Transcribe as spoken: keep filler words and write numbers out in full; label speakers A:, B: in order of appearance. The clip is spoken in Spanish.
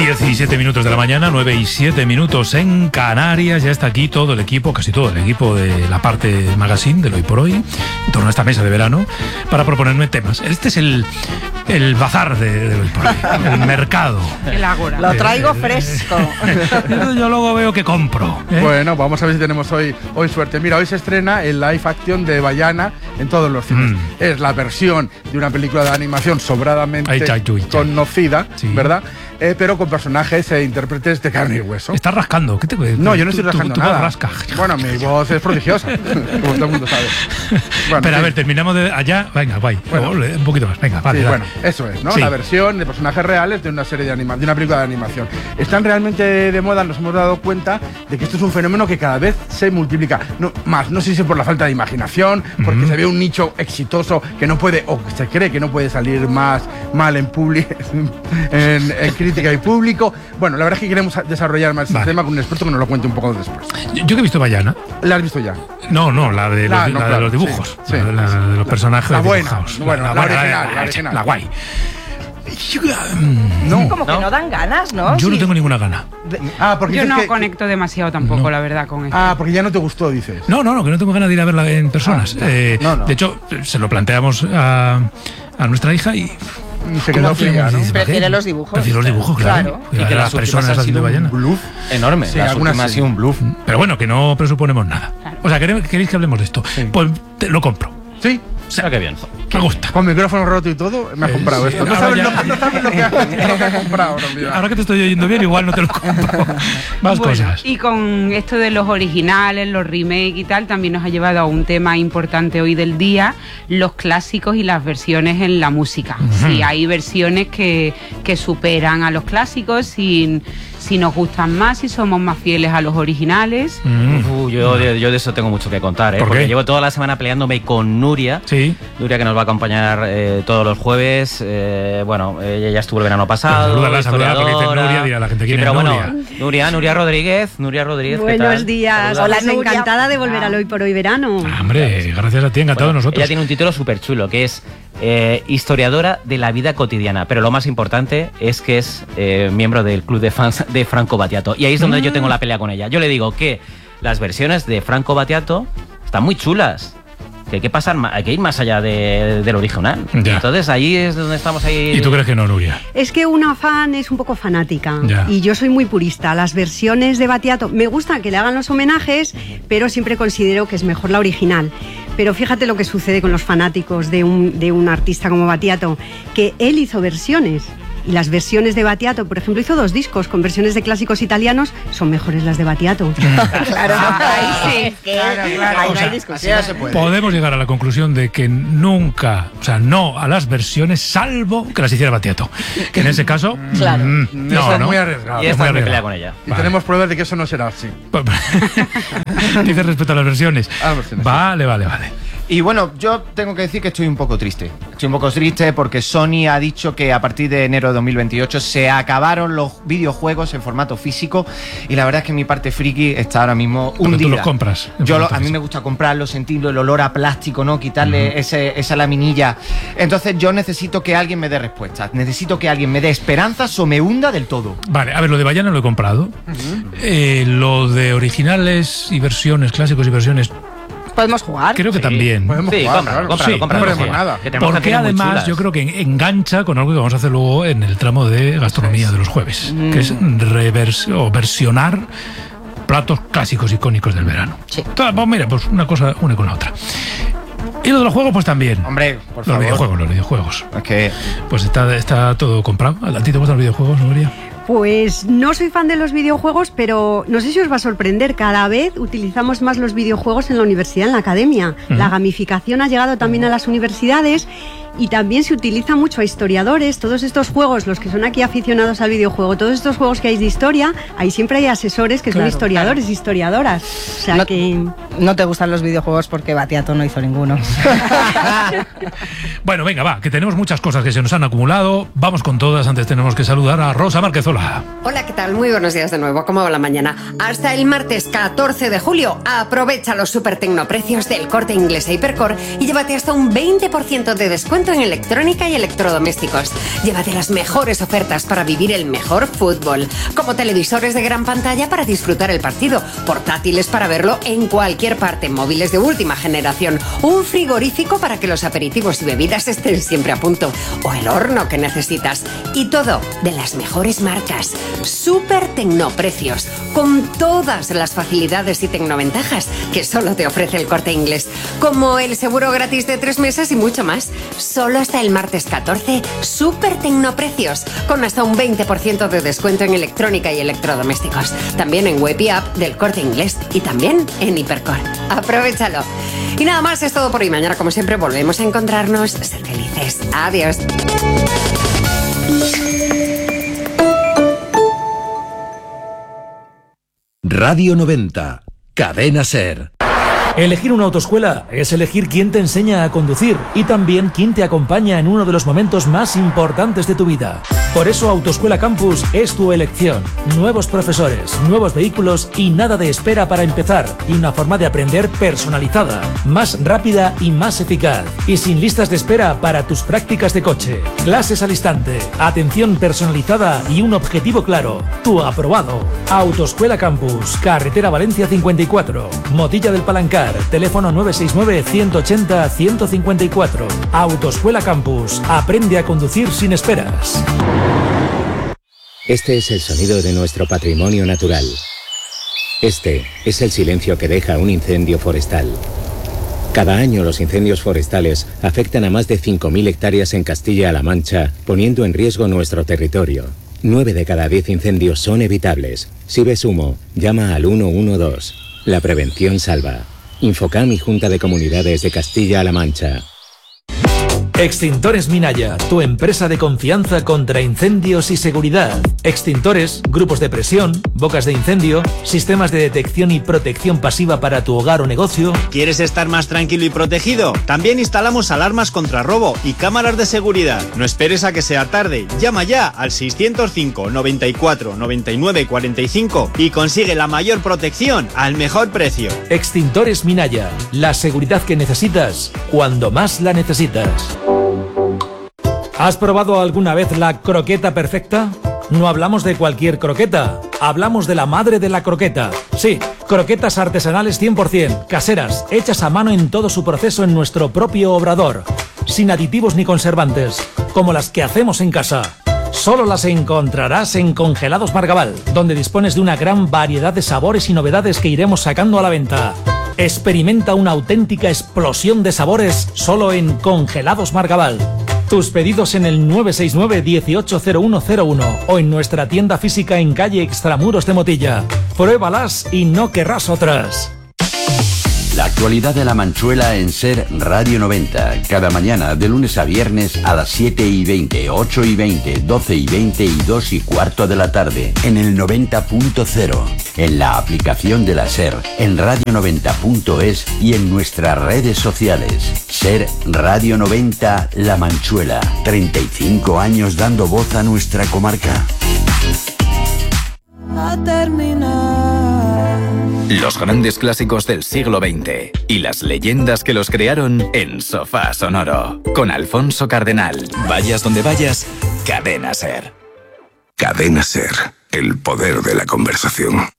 A: diecisiete minutos de la mañana, nueve y siete minutos en Canarias. Ya está aquí todo el equipo, casi todo el equipo de la parte magazine del Hoy por Hoy, en torno a esta mesa de verano, para proponerme temas. Este es el, el bazar de, de Hoy por Hoy, el mercado.
B: El ágora.
C: Lo traigo fresco.
A: Yo luego veo que compro. ¿eh?
D: Bueno, vamos a ver si tenemos hoy, hoy suerte. Mira, hoy se estrena el live action de Vaiana en todos los cines. Mm. Es la versión de una película de animación sobradamente ay, ay, ay, conocida, sí. ¿verdad? Eh, pero con personajes e intérpretes de carne y hueso.
A: ¿Estás rascando? ¿Qué te
D: No, yo no estoy rascando
A: tú, tú
D: nada.
A: Rasca.
D: Bueno, mi voz es prodigiosa, como todo el mundo sabe.
A: Bueno, pero sí. a ver, terminamos de allá. Venga, guay. Bueno, un poquito más. Venga, vale.
D: Sí,
A: dale.
D: bueno, eso es, ¿no?
A: Sí.
D: La versión de personajes reales de una serie de anima de una película de animación. Están realmente de moda, nos hemos dado cuenta de que esto es un fenómeno que cada vez se multiplica. No, más, no sé si por la falta de imaginación, porque mm-hmm. se ve un nicho exitoso que no puede, o que se cree que no puede salir más mal en público, en, en crítica y público. Bueno, la verdad es que queremos desarrollar más vale. el tema con un experto que nos lo cuente un poco después.
A: Yo, yo que he visto Vaiana.
D: ¿La has visto ya?
A: No, no, la de,
D: la,
A: los,
D: no,
A: la
D: claro,
A: de los dibujos.
D: Sí,
A: la,
D: sí,
A: la,
D: sí.
A: de los personajes
D: la buena,
A: dibujados.
D: Bueno, la, la, la original, la, la original.
A: La guay.
C: No, como que no dan ganas, ¿no?
A: Yo
C: sí.
A: no tengo ninguna gana.
D: Ah, porque
B: yo no
D: que...
B: conecto demasiado tampoco, no. la verdad, con esto.
D: Ah, porque ya no te gustó, dices.
A: No, no, no, que no tengo ganas de ir a verla en personas.
D: Ah, no,
A: eh,
D: no, no.
A: De hecho, se lo planteamos a, a nuestra hija y...
D: se quedó fría, ¿no?
C: Prefiere los dibujos.
A: Prefiere los dibujos, claro.
E: claro. Y que las personas han sido un bluff enorme.
D: Sí,
E: las últimas ha sido un bluff.
A: Pero bueno, que no presuponemos nada. Claro. O sea, ¿queréis que hablemos de esto? Sí. Pues te lo compro.
D: Sí.
A: O sea,
E: qué bien.
A: Me gusta.
D: Con micrófono roto y todo, me has comprado eh, esto. Sí, no, sabes ya... lo, no sabes lo que has comprado. No,
A: ahora que te estoy oyendo bien, igual no te lo compro. Más
B: bueno,
A: cosas.
B: Y con esto de los originales, los remakes y tal, también nos ha llevado a un tema importante hoy del día, los clásicos y las versiones en la música. Uh-huh. Sí, hay versiones que, que superan a los clásicos sin... si nos gustan más, si somos más fieles a los originales.
E: Mm. Uh, yo, de, yo de eso tengo mucho que contar, ¿eh? ¿Por porque qué? Llevo toda la semana peleándome con Nuria.
A: Sí.
E: Nuria, que nos va a acompañar eh, todos los jueves. Eh, bueno, ella ya estuvo el verano pasado.
A: Salúdala, salúdala, porque dice Nuria, dirá la gente quién
E: sí,
A: es
E: pero
A: Nuria.
E: Bueno, Nuria, Nuria Rodríguez. Nuria Rodríguez,
F: Buenos
E: ¿qué tal?
F: días.
E: Hola,
F: Hola, encantada de volver al Hoy por Hoy verano.
A: Ah, hombre, gracias a ti, encantado
E: bueno,
A: de nosotros.
E: Ella tiene un título súper chulo, que es eh, historiadora de la vida cotidiana. Pero lo más importante es que es eh, miembro del club de fans de Franco Battiato. Y ahí es donde mm. yo tengo la pelea con ella. Yo le digo que las versiones de Franco Battiato están muy chulas. Que hay que pasar, hay que ir más allá de, del original. Ya. Entonces ahí es donde estamos ahí.
A: ¿Y tú crees que no, Nuria?
F: Es que una fan es un poco fanática.
A: Ya.
F: Y yo soy muy purista. Las versiones de Battiato me gustan que le hagan los homenajes, pero siempre considero que es mejor la original. Pero fíjate lo que sucede con los fanáticos de un, de un artista como Battiato, que él hizo versiones. Y las versiones de Battiato, por ejemplo, hizo dos discos con versiones de clásicos italianos, son mejores las de Battiato.
C: Claro, ahí sí.
D: Claro, claro.
C: Ahí
D: O
C: no
D: sea,
C: hay discusión.
D: no se puede.
A: Podemos llegar a la conclusión de que nunca, o sea, no a las versiones, salvo que las hiciera Battiato. Que en ese caso,
C: claro.
A: mmm,
D: no,
A: no,
D: es
A: no.
D: muy arriesgado.
E: Y esta es mi pelea con ella.
D: Y
A: vale.
D: tenemos pruebas de que eso no será así.
A: Dice respecto a las versiones.
D: A las versiones.
A: Vale, vale, vale.
G: Y bueno, yo tengo que decir que estoy un poco triste. Estoy un poco triste porque Sony ha dicho que a partir de enero de dos mil veintiocho se acabaron los videojuegos en formato físico y la verdad es que mi parte friki está ahora mismo hundida.
A: Pero tú los compras.
G: Yo lo, a mí me gusta comprarlo, sentirlo, el olor a plástico, ¿no? Quitarle uh-huh. ese, esa laminilla. Entonces yo necesito que alguien me dé respuestas. Necesito que alguien me dé esperanzas o me hunda del todo.
A: Vale, a ver, lo de Vaiana lo he comprado. Uh-huh. Eh, lo de originales y versiones, clásicos y versiones...
C: ¿Podemos jugar?
A: Creo que
E: sí.
A: también.
D: Podemos
E: sí,
D: jugar,
E: cómpralo,
D: claro.
E: cómpralo,
D: Sí,
E: cómpralo,
D: no
E: cómpralo.
D: nada.
E: Que
A: porque además yo creo que engancha con algo que vamos a hacer luego en el tramo de gastronomía de los jueves, mm. que es revers o versionar platos clásicos icónicos del verano.
C: Sí.
A: Entonces, pues mira, pues una cosa une con la otra. Y lo de los juegos, pues también.
G: Hombre, por
A: los
G: favor.
A: videojuegos, los videojuegos.
G: Es que...
A: Pues está, está todo comprado. ¿A ti te gustan los videojuegos, Nuria?
F: Pues no soy fan de los videojuegos, pero no sé si os va a sorprender, cada vez utilizamos más los videojuegos en la universidad, en la academia. Uh-huh. La gamificación ha llegado también a las universidades y también se utiliza mucho a historiadores. Todos estos juegos, los que son aquí aficionados al videojuego, todos estos juegos que hay de historia, ahí siempre hay asesores que claro, son historiadores y claro. historiadoras. O sea
C: no,
F: que...
C: no te gustan los videojuegos porque Battiato no hizo ninguno.
A: Bueno, venga, va, que tenemos muchas cosas que se nos han acumulado. Vamos con todas. Antes tenemos que saludar a Rosa Márquez-Ola.
H: Hola, ¿qué tal? Muy buenos días de nuevo. ¿Cómo va la mañana? Hasta el martes catorce de julio, aprovecha los super tecnoprecios del Corte Inglés e Hipercor y llévate hasta un veinte por ciento de descuento descuento en electrónica y electrodomésticos. Llévate las mejores ofertas para vivir el mejor fútbol, como televisores de gran pantalla para disfrutar el partido, portátiles para verlo en cualquier parte, móviles de última generación, un frigorífico para que los aperitivos y bebidas estén siempre a punto, o el horno que necesitas. Y todo de las mejores marcas. Súper tecnoprecios, con todas las facilidades y tecnoventajas que solo te ofrece el Corte Inglés, como el seguro gratis de tres meses y mucho más. Solo hasta el martes catorce, súper tecnoprecios, con hasta un veinte por ciento de descuento en electrónica y electrodomésticos. También en web y app del Corte Inglés y también en Hipercor. Aprovechalo. Y nada más, es todo por hoy. Mañana, como siempre, volvemos a encontrarnos. Ser felices. Adiós.
I: Radio noventa, Cadena Ser.
J: Elegir una autoescuela es elegir quién te enseña a conducir y también quién te acompaña en uno de los momentos más importantes de tu vida. Por eso Autoescuela Campus es tu elección. Nuevos profesores, nuevos vehículos y nada de espera para empezar. Y una forma de aprender personalizada, más rápida y más eficaz. Y sin listas de espera para tus prácticas de coche. Clases al instante, atención personalizada y un objetivo claro. Tu aprobado. Autoescuela Campus, Carretera Valencia cincuenta y cuatro, Motilla del Palancar. Teléfono nueve seis nueve, ciento ochenta, ciento cincuenta y cuatro. Autoescuela Campus. Aprende a conducir sin esperas.
K: Este es el sonido de nuestro patrimonio natural. Este es el silencio que deja un incendio forestal. Cada año los incendios forestales afectan a más de cinco mil hectáreas en Castilla-La Mancha, poniendo en riesgo nuestro territorio. nueve de cada diez incendios son evitables. Si ves humo, llama al uno uno dos. La prevención salva. Infocam y Junta de Comunidades de Castilla-La Mancha.
J: Extintores Minaya, tu empresa de confianza contra incendios y seguridad. Extintores, grupos de presión, bocas de incendio, sistemas de detección y protección pasiva para tu hogar o negocio.
L: ¿Quieres estar más tranquilo y protegido? También instalamos alarmas contra robo y cámaras de seguridad. No esperes a que sea tarde. Llama ya al seiscientos cinco, noventa y cuatro, noventa y nueve, cuarenta y cinco y consigue la mayor protección al mejor precio.
J: Extintores Minaya, la seguridad que necesitas cuando más la necesitas. ¿Has probado alguna vez la croqueta perfecta? No hablamos de cualquier croqueta, hablamos de la madre de la croqueta. Sí, croquetas artesanales cien por cien, caseras, hechas a mano en todo su proceso en nuestro propio obrador, sin aditivos ni conservantes, como las que hacemos en casa. Solo las encontrarás en Congelados Margabal, donde dispones de una gran variedad de sabores y novedades que iremos sacando a la venta. Experimenta una auténtica explosión de sabores solo en Congelados Margabal. Tus pedidos en el nueve seis nueve, dieciocho cero uno cero uno o en nuestra tienda física en calle Extramuros de Motilla. Pruébalas y no querrás otras.
I: La actualidad de la Manchuela en Ser Radio noventa. Cada mañana, de lunes a viernes, a las siete y veinte, ocho y veinte, doce y veinte y dos y cuarto de la tarde. En el noventa punto cero. En la aplicación de la Ser. En radio noventa punto es y en nuestras redes sociales. Ser Radio noventa, La Manchuela. treinta y cinco años dando voz a nuestra comarca.
M: A terminar.
N: Los grandes clásicos del siglo veinte y las leyendas que los crearon en Sofá Sonoro. Con Alfonso Cardenal. Vayas donde vayas, Cadena Ser.
O: Cadena Ser, el poder de la conversación.